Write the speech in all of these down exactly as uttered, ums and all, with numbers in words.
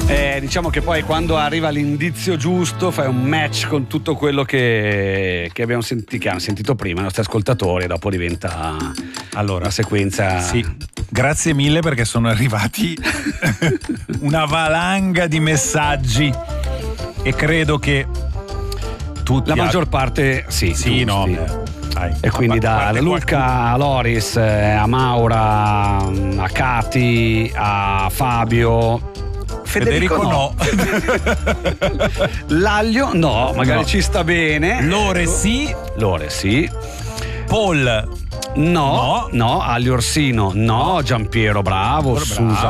Eh, diciamo che poi quando arriva l'indizio giusto fai un match con tutto quello che, che abbiamo sentito, che hanno sentito prima i nostri ascoltatori, e dopo diventa allora una sequenza. Sì, grazie mille perché sono arrivati una valanga di messaggi e credo che tutti la maggior parte sì, sì, no. Dai, e quindi da Luca a Loris, a Maura, a Cati, a Fabio. Federico, Federico no, no. L'aglio no, magari no. Ci sta bene. Lore sì. Lore sì. Paul no, no, no. Aglio Orsino no. Giampiero bravo, bravo.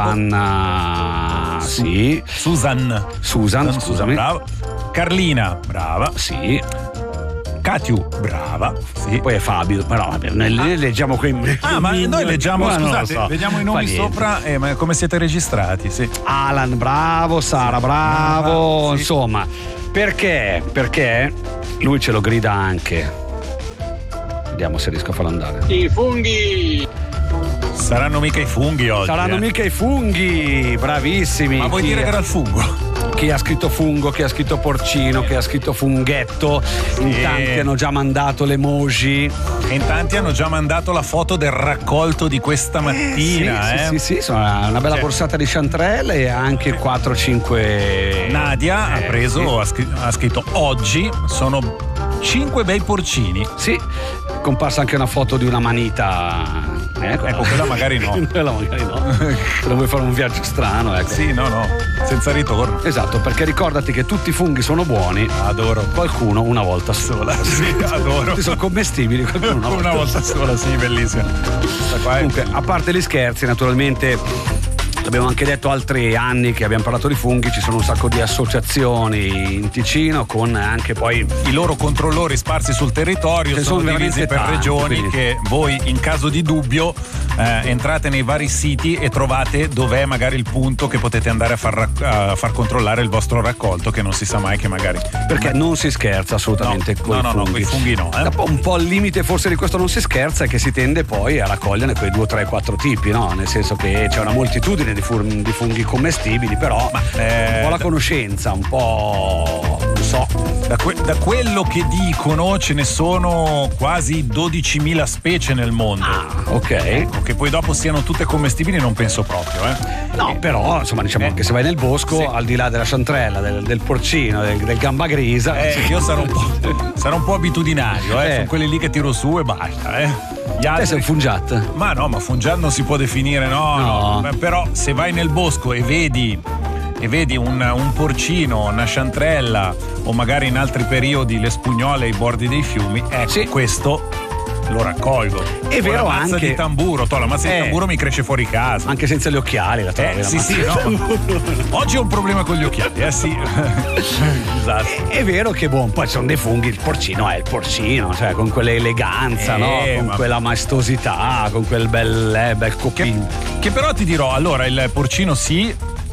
Susanna Su- sì. Susan Susan, Susan scusami. Bravo. Carlina brava. Sì. Catiu, brava, sì. Poi è Fabio, però vabbè, noi ah. leggiamo qui. Ah, ma noi leggiamo, ma scusate, so. vediamo i nomi sopra, eh, ma come siete registrati, sì. Alan, bravo, Sara, bravo, sì. Insomma, perché? Perché lui ce lo grida anche. Vediamo se riesco a farlo andare. I funghi! Saranno mica i funghi oggi. Saranno eh. mica i funghi, bravissimi. Ma vuoi Chi dire è? che era il fungo? Chi ha scritto fungo, chi ha scritto porcino, chi ha scritto funghetto, sì. In tanti hanno già mandato l'emoji. E in tanti hanno già mandato la foto del raccolto di questa mattina. Eh, sì, eh. sì, sì, sì, insomma, una bella cioè. borsata di chanterelle e anche quattro cinque. Nadia eh, ha preso, sì. ha, scritto, ha scritto oggi sono cinque bei porcini. Sì, comparsa anche una foto di una manita. Ecco, ecco quella magari no. Quella magari no. Se non vuoi fare un viaggio strano, ecco. Sì, no, no, senza ritorno. Esatto, perché ricordati che tutti i funghi sono buoni. Adoro. Qualcuno una volta sola. Sì, adoro. Tutti sono commestibili, qualcuno una volta, una volta sola, sì, bellissima. Comunque, a parte gli scherzi, naturalmente. Abbiamo anche detto altri anni che abbiamo parlato di funghi, ci sono un sacco di associazioni in Ticino con anche poi i loro controllori sparsi sul territorio, che sono, sono divisi per tanti, regioni, quindi. Che voi in caso di dubbio eh, entrate nei vari siti e trovate dov'è magari il punto che potete andare a far, a far controllare il vostro raccolto, che non si sa mai che magari perché ma... non si scherza assolutamente no, con no, no, no, con i funghi no eh. Un po' il limite forse di questo non si scherza è che si tende poi a raccoglierne quei due, tre, quattro tipi, no? Nel senso che c'è una moltitudine di, fur- di funghi commestibili, però ma, eh, un po' la conoscenza, un po' non so. Da, que- da quello che dicono ce ne sono quasi dodicimila specie nel mondo. Ah, ok. Ecco, che poi dopo siano tutte commestibili non penso proprio, eh. No, eh, però insomma diciamo eh, che se vai nel bosco, sì. Al di là della chanterella, del, del porcino, del, del gamba grisa, eh, io sarò un po', sarò un po' abitudinario, eh. eh. Sono quelli lì che tiro su e basta, eh. Gli altri... Te sei un fungiat? Ma no, ma fungiat non si può definire, no, no. no. Però se vai nel bosco e vedi e vedi un, un porcino, una chanterella o magari in altri periodi le spugnole ai bordi dei fiumi, ecco, sì. Questo lo raccolgo. È vero, la mazza anche di tamburo, to, la mazza eh. di tamburo mi cresce fuori casa. Anche senza gli occhiali la trovi. Eh, sì, sì, no. Oggi ho un problema con gli occhiali, eh sì. Esatto. È, è vero che buon, poi sono dei funghi, il porcino è il porcino, cioè con quell'eleganza, eh, no? Con ma... quella maestosità, con quel bel, eh, bel copino. Che, che però ti dirò, allora il porcino sì,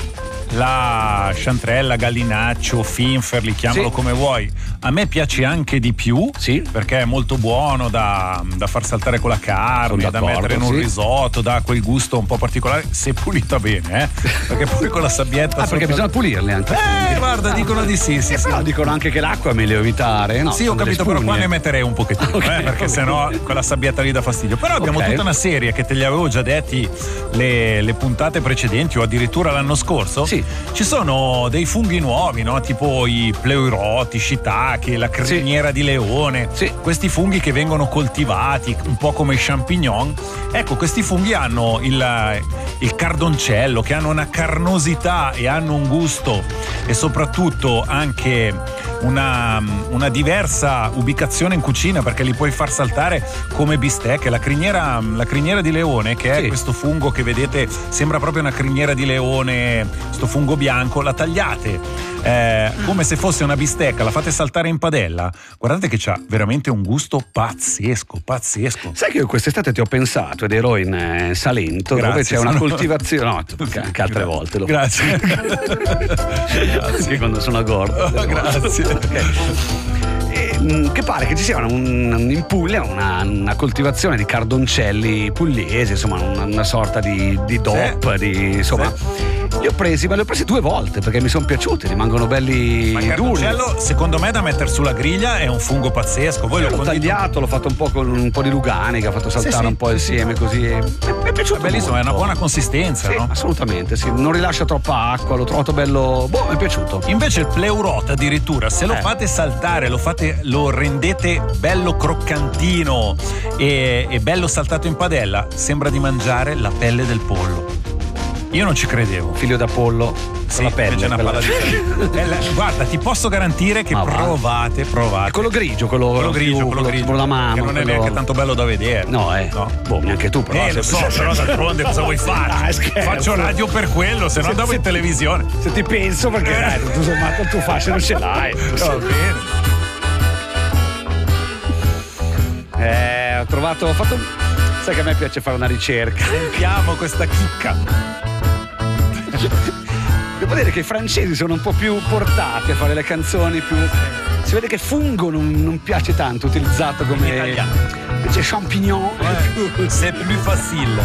la chanterella, gallinaccio, finferli, chiamalo sì. Come vuoi. A me piace anche di più, sì. Perché è molto buono da, da far saltare con la carne, da mettere in un sì. risotto, dà quel gusto un po' particolare, se pulita bene, eh? Perché poi con la sabbietta. Ah, perché bisogna pulirli anche. Eh, guarda, ah, dicono di sì, sì, eh, sì. Però dicono anche che l'acqua è meglio evitare, no? Sì, ho capito, però qua ne metterei un pochettino, okay, eh, perché okay. Sennò quella sabbietta lì dà fastidio. Però abbiamo okay. tutta una serie che te li avevo già detti le, le puntate precedenti o addirittura l'anno scorso. Sì. Ci sono dei funghi nuovi, no? Tipo i pleuroti, shiitake, la criniera sì. di leone, sì. Questi funghi che vengono coltivati un po' come i champignon. Ecco, questi funghi hanno il, il cardoncello, che hanno una carnosità e hanno un gusto e soprattutto anche una, una diversa ubicazione in cucina, perché li puoi far saltare come bistecche. La criniera, la criniera di leone, che è sì. questo fungo che vedete, sembra proprio una criniera di leone, sto fungo bianco, la tagliate eh, come se fosse una bistecca, la fate saltare in padella, guardate che c'ha veramente un gusto pazzesco, pazzesco. Sai che io quest'estate ti ho pensato ed ero in eh, Salento, grazie, dove c'è una sono... coltivazione, no, anche altre volte lo grazie. Grazie quando sono a gordo. Oh, grazie. Okay. E, che pare che ci sia un, in Puglia una, una coltivazione di cardoncelli pugliesi, insomma una, una sorta di, di D O P, sì. di, insomma. Sì. Li ho presi, ma li ho presi due volte perché mi sono piaciuti, rimangono belli Ma il duri. cardoncello, secondo me, da mettere sulla griglia è un fungo pazzesco. Voi Io lo l'ho condite- tagliato, l'ho fatto un po' con un po' di Lugani che ha fatto saltare Sì, sì, un po' sì, insieme così. Mi è piaciuto. È bellissimo, è una molto. buona consistenza, Sì, no? assolutamente, sì. Non rilascia troppa acqua, l'ho trovato bello. Boh, mi è piaciuto. Invece il pleurot addirittura, se lo Eh. fate saltare, lo fate, lo rendete bello croccantino e, e bello saltato in padella, sembra di mangiare la pelle del pollo. Io non ci credevo. Figlio d'Apollo Sì, con la pelle. invece è una quella- palla di pelle. Guarda, ti posso garantire che Ma va. provate, provate. Quello grigio, quello, quello grigio, più- quello grigio, quello da mano. che non è quello- neanche tanto bello da vedere. No, eh. No. Boh, neanche tu, però. Eh, lo so, però d'altronde cosa vuoi fare? Dai, scherzo. Faccio radio per quello, se no andavo in televisione. Se ti penso, perché Eh. dai, tutto sommato il tuo fascino ce l'hai. Va bene. Eh, ho trovato. Ho fatto. Sai che a me piace fare una ricerca. Sentiamo questa chicca. Devo dire che i francesi sono un po' più portati a fare le canzoni più. Si vede che fungo non, non piace tanto utilizzato come. In italiano. Invece champignon. C'est plus facile.